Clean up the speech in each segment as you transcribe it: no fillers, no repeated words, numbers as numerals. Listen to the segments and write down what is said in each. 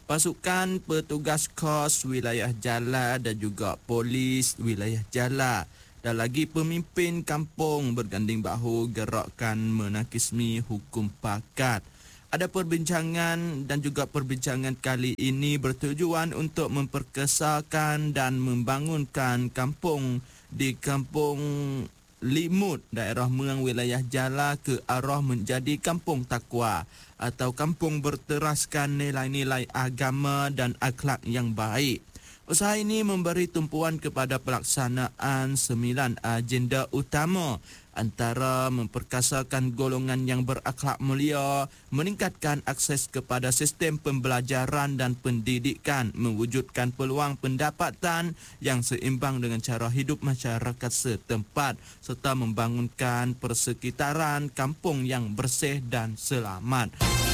pasukan petugas KOS wilayah Jala dan juga polis wilayah Jala dan lagi pemimpin kampung berganding bahu gerakkan menakismi hukum pakat. Ada perbincangan dan juga perbincangan kali ini bertujuan untuk memperkesakan dan membangunkan kampung di Kampung Limut, daerah Muang wilayah Jala ke arah menjadi kampung takwa atau kampung berteraskan nilai-nilai agama dan akhlak yang baik. Usaha ini memberi tumpuan kepada pelaksanaan 9 agenda utama antara memperkasakan golongan yang berakhlak mulia, meningkatkan akses kepada sistem pembelajaran dan pendidikan, mewujudkan peluang pendapatan yang seimbang dengan cara hidup masyarakat setempat serta membangunkan persekitaran kampung yang bersih dan selamat.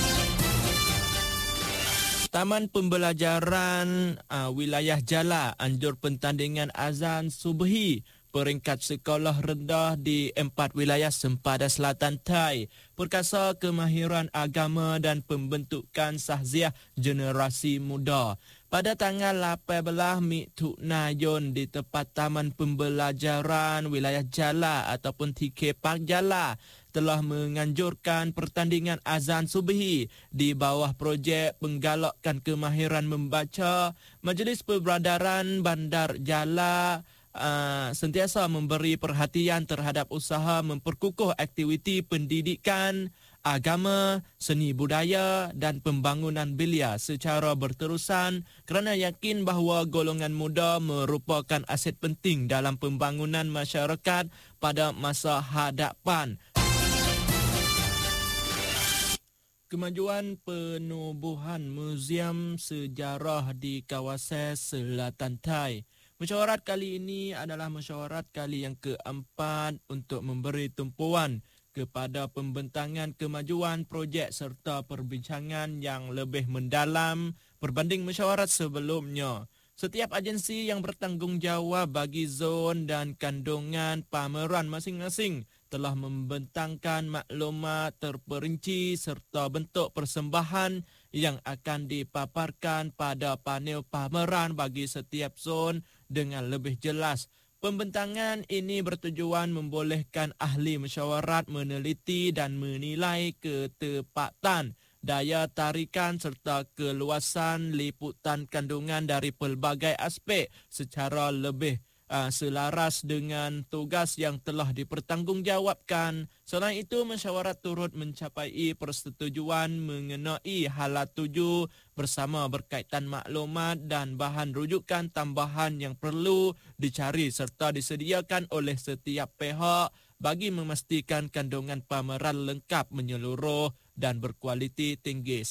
Taman Pembelajaran Wilayah Jala anjur pentandingan azan subuhi peringkat sekolah rendah di 4 wilayah sempadan Selatan Thai. Perkasa kemahiran agama dan pembentukan sahziah generasi muda. Pada tanggal 18 Mithunayun di tempat Taman Pembelajaran Wilayah Jala ataupun TK Park Jala telah menganjurkan pertandingan azan subuhi di bawah projek penggalakkan kemahiran membaca. Majlis Perbradaran Bandar Jala sentiasa memberi perhatian terhadap usaha memperkukuh aktiviti pendidikan, agama, seni budaya dan pembangunan belia secara berterusan kerana yakin bahawa golongan muda merupakan aset penting dalam pembangunan masyarakat pada masa hadapan. Kemajuan penubuhan Muzium Sejarah di kawasan Selatan Thai. Mesyuarat kali ini adalah mesyuarat kali yang keempat untuk memberi tumpuan kepada pembentangan kemajuan projek serta perbincangan yang lebih mendalam berbanding mesyuarat sebelumnya. Setiap agensi yang bertanggungjawab bagi zon dan kandungan pameran masing-masing telah membentangkan maklumat terperinci serta bentuk persembahan yang akan dipaparkan pada panel pameran bagi setiap zon dengan lebih jelas. Pembentangan ini bertujuan membolehkan ahli mesyuarat meneliti dan menilai ketepatan, daya tarikan serta keluasan liputan kandungan dari pelbagai aspek secara lebih selaras dengan tugas yang telah dipertanggungjawabkan. Selain itu, mesyuarat turut mencapai persetujuan mengenai halat 7 bersama berkaitan maklumat dan bahan rujukan tambahan yang perlu dicari serta disediakan oleh setiap pihak bagi memastikan kandungan pameran lengkap, menyeluruh dan berkualiti tinggi.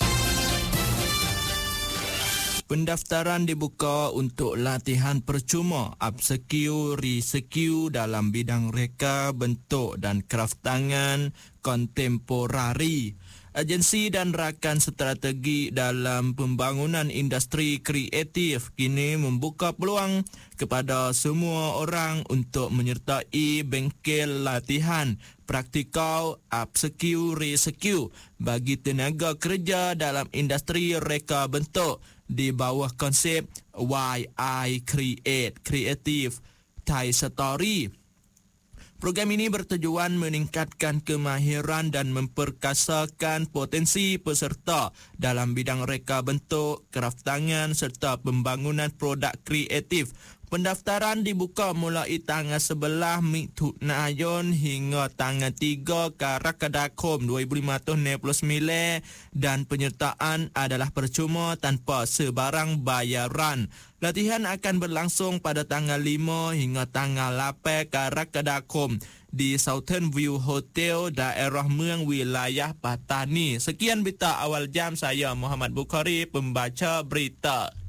Pendaftaran dibuka untuk latihan percuma, upskill, reskill dalam bidang reka, bentuk dan kraft tangan kontemporari. Agensi dan rakan strategi dalam pembangunan industri kreatif kini membuka peluang kepada semua orang untuk menyertai bengkel latihan praktikal, upskill, reskill bagi tenaga kerja dalam industri reka bentuk di bawah konsep YI Create, Creative Thai Story. Program ini bertujuan meningkatkan kemahiran dan memperkasakan potensi peserta dalam bidang reka bentuk, kraft tangan serta pembangunan produk kreatif. Pendaftaran dibuka mulai tanggal 11 Mithunayun hingga tanggal 3 Karakadakom 2059 dan penyertaan adalah percuma tanpa sebarang bayaran. Latihan akan berlangsung pada tanggal 5 hingga tanggal 8 Karakadakom di Southern View Hotel, daerah Muang, wilayah Patani. Sekian berita awal jam, saya Muhammad Bukhari, pembaca berita.